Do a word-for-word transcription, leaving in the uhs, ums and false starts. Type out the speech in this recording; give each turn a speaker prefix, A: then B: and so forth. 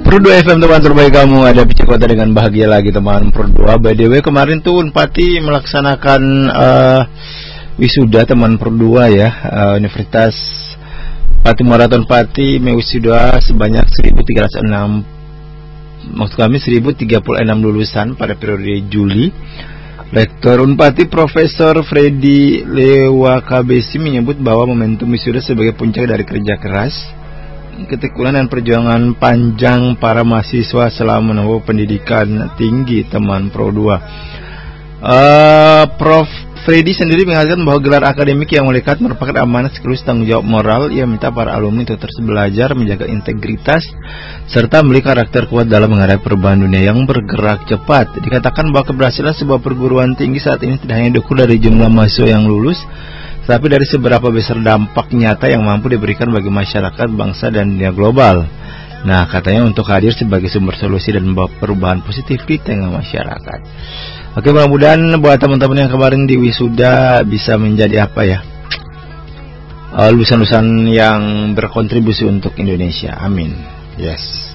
A: Pro dua F M teman terbaik kamu, ada Pici Kota dengan bahagia lagi teman Pro dua. By the way kemarin tuh Unpati melaksanakan uh, wisuda teman Pro dua ya, uh, Universitas Pati Maraton Pati mewisuda sebanyak seribu tiga ratus enam, maksud kami seribu tiga puluh enam lulusan pada periode Juli. Rektor Unpati Profesor Freddy Lewakabesi menyebut bahwa momentum wisuda sebagai puncak dari kerja keras, ketekunan dan perjuangan panjang para mahasiswa selama menempuh pendidikan tinggi teman Pro dua. Uh, Prof Freddy sendiri mengatakan bahwa gelar akademik yang melekat merupakan amanah sekaligus tanggung jawab moral. Ia minta para alumni untuk terus belajar, menjaga integritas, serta memiliki karakter kuat dalam menghadapi perubahan dunia yang bergerak cepat. Dikatakan bahwa keberhasilan sebuah perguruan tinggi saat ini tidak hanya diukur dari jumlah mahasiswa yang lulus, tapi dari seberapa besar dampak nyata yang mampu diberikan bagi masyarakat, bangsa, dan dunia global. Nah, katanya untuk hadir sebagai sumber solusi dan membawa perubahan positif di tengah masyarakat. Oke, mudah-mudahan buat teman-teman yang kemarin di wisuda bisa menjadi apa ya, lulusan-lulusan yang berkontribusi untuk Indonesia. Amin. Yes.